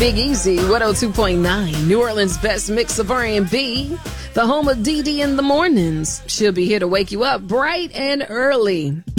Big Easy, 102.9, New Orleans' best mix of R&B, the home of Dee Dee in the mornings. She'll be here to wake you up bright and early.